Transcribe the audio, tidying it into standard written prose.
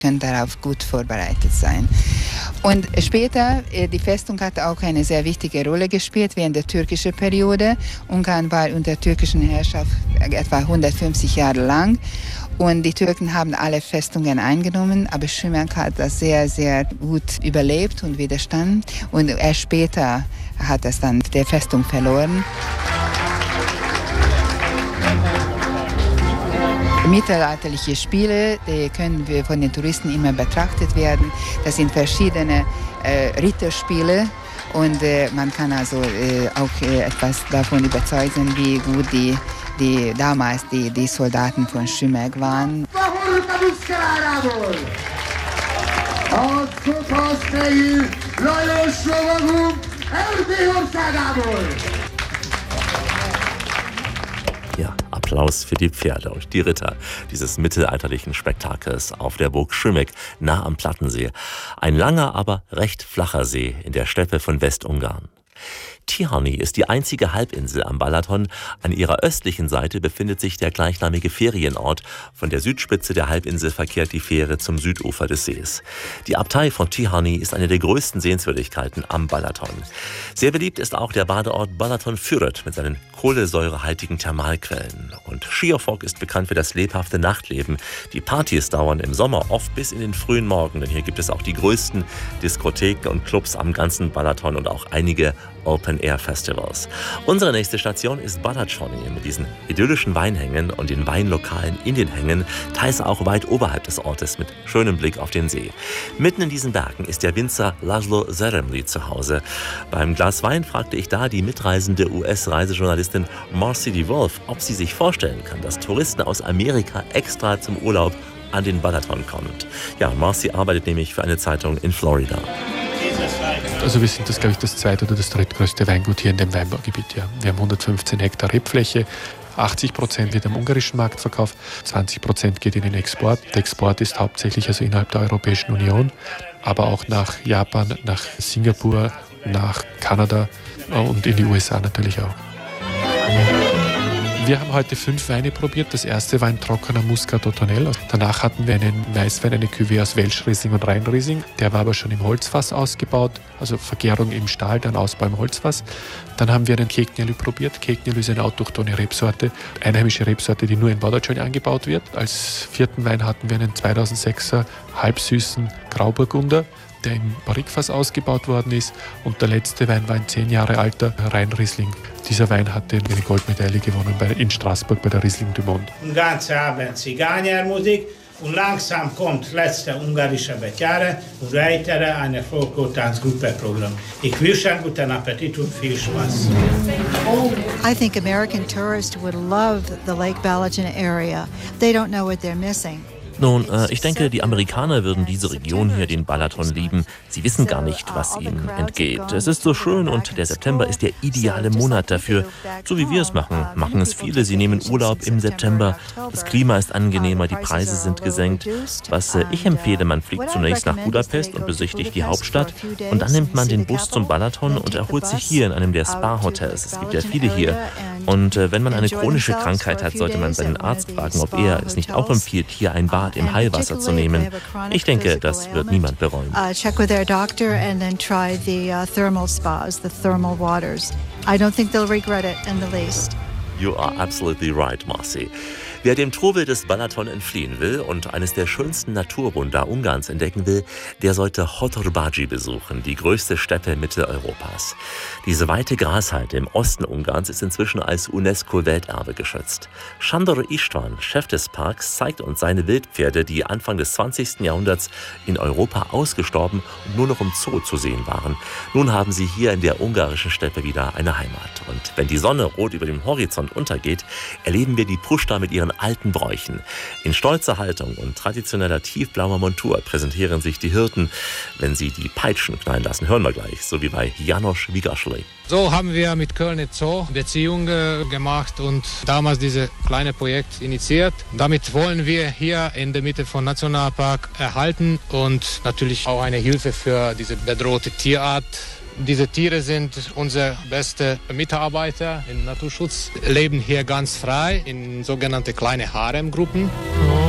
können darauf gut vorbereitet sein. Und später, die Festung hat auch eine sehr wichtige Rolle gespielt während der türkischen Periode. Ungarn war unter türkischen Herrschaft etwa 150 Jahre lang. Und die Türken haben alle Festungen eingenommen, aber Şümek hat das sehr, sehr gut überlebt und widerstanden. Und erst später hat es dann die Festung verloren. Mittelalterliche Spiele, die können wir von den Touristen immer betrachtet werden. Das sind verschiedene Ritterspiele und man kann also auch etwas davon überzeugen, wie gut die damals die Soldaten von Şümek waren. Ja, Applaus für die Pferde und die Ritter dieses mittelalterlichen Spektakels auf der Burg Şümek nah am Plattensee. Ein langer, aber recht flacher See in der Steppe von Westungarn. Tihanyi ist die einzige Halbinsel am Balaton. An ihrer östlichen Seite befindet sich der gleichnamige Ferienort. Von der Südspitze der Halbinsel verkehrt die Fähre zum Südufer des Sees. Die Abtei von Tihanyi ist eine der größten Sehenswürdigkeiten am Balaton. Sehr beliebt ist auch der Badeort Balatonfüred mit seinen kohlensäurehaltigen Thermalquellen. Und Schiofok ist bekannt für das lebhafte Nachtleben. Die Partys dauern im Sommer oft bis in den frühen Morgen, denn hier gibt es auch die größten Diskotheken und Clubs am ganzen Balaton und auch einige Open-Air-Festivals. Unsere nächste Station ist Balacsony mit diesen idyllischen Weinhängen und den Weinlokalen in den Hängen, teils auch weit oberhalb des Ortes mit schönem Blick auf den See. Mitten in diesen Bergen ist der Winzer Laszlo Zeremli zu Hause. Beim Glas Wein fragte ich da die mitreisende US-Reisejournalistin Marcy DeWolf, ob sie sich vorstellen kann, dass Touristen aus Amerika extra zum Urlaub an den Balaton kommen. Ja, Marcy arbeitet nämlich für eine Zeitung in Florida. Also wir sind glaube ich, das zweite oder das drittgrößte Weingut hier in dem Weinbaugebiet. Ja. Wir haben 115 Hektar Rebfläche, 80% wird am ungarischen Markt verkauft, 20% geht in den Export. Der Export ist hauptsächlich also innerhalb der Europäischen Union, aber auch nach Japan, nach Singapur, nach Kanada und in die USA natürlich auch. Wir haben heute 5 Weine probiert. Das erste war ein trockener Muscat Ottonel. Danach hatten wir einen Weißwein, eine Cuvée aus Welschriesling und Rheinriesling. Der war aber schon im Holzfass ausgebaut, also Vergärung im Stahl, dann Ausbau im Holzfass. Dann haben wir einen Keknjälü probiert. Keknjälü ist eine autochthone Rebsorte, einheimische Rebsorte, die nur in Badacsony angebaut wird. Als 4. Wein hatten wir einen 2006er halbsüßen Grauburgunder, der im Barrikfass ausgebaut worden ist. Und der letzte Wein war ein 10 Jahre alter Rheinriesling. Dieser Wein hatte eine Goldmedaille gewonnen in Straßburg bei der Riesling du Monde. Den ganzen Abend Zigeunermusik und langsam kommt letzte ungarische Betyare und weitere eine Folklore-Tanzgruppe-Programm. Ich wünsche einen guten Appetit und viel Spaß. I think American tourists would love the Lake Balaton area. They don't know what they're missing. Nun, ich denke, die Amerikaner würden diese Region hier, den Balaton, lieben. Sie wissen gar nicht, was ihnen entgeht. Es ist so schön und der September ist der ideale Monat dafür. So wie wir es machen, machen es viele. Sie nehmen Urlaub im September. Das Klima ist angenehmer, die Preise sind gesenkt. Was ich empfehle, man fliegt zunächst nach Budapest und besichtigt die Hauptstadt. Und dann nimmt man den Bus zum Balaton und erholt sich hier in einem der Spa-Hotels. Es gibt ja viele hier. Und wenn man eine chronische Krankheit hat, sollte man seinen Arzt fragen, ob er es nicht auch empfiehlt, hier ein Bad im Heilwasser zu nehmen. Ich denke, das wird niemand bereuen. Check with their doctor and then try the thermal spas, the thermal waters. I don't think they'll regret it in the least. You are absolutely right, Marcy. Wer dem Trubel des Balaton entfliehen will und eines der schönsten Naturwunder Ungarns entdecken will, der sollte Hotorbágy besuchen, die größte Steppe Mitteleuropas. Diese weite Grashalde im Osten Ungarns ist inzwischen als UNESCO-Welterbe geschützt. Sándor István, Chef des Parks, zeigt uns seine Wildpferde, die Anfang des 20. Jahrhunderts in Europa ausgestorben und nur noch im Zoo zu sehen waren. Nun haben sie hier in der ungarischen Steppe wieder eine Heimat. Und wenn die Sonne rot über dem Horizont untergeht, erleben wir die Pruschta mit ihren alten Bräuchen. In stolzer Haltung und traditioneller tiefblauer Montur präsentieren sich die Hirten, wenn sie die Peitschen knallen lassen. Hören wir gleich, so wie bei János Vigasley. So haben wir mit Kölner Zoo Beziehungen gemacht und damals dieses kleine Projekt initiiert. Damit wollen wir hier in der Mitte von Nationalpark erhalten und natürlich auch eine Hilfe für diese bedrohte Tierart. Diese Tiere sind unsere beste Mitarbeiter im Naturschutz, leben hier ganz frei in sogenannte kleine Haremgruppen.